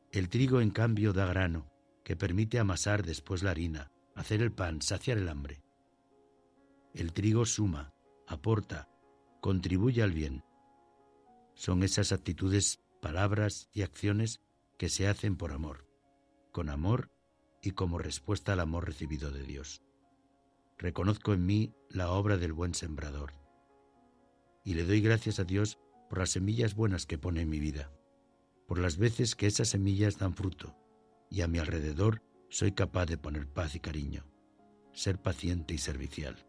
El trigo, en cambio, da grano, que permite amasar después la harina, hacer el pan, saciar el hambre. El trigo suma, aporta, contribuye al bien. Son esas actitudes, palabras y acciones que se hacen por amor, con amor y como respuesta al amor recibido de Dios. Reconozco en mí la obra del buen sembrador y le doy gracias a Dios por las semillas buenas que pone en mi vida, por las veces que esas semillas dan fruto y a mi alrededor soy capaz de poner paz y cariño, ser paciente y servicial.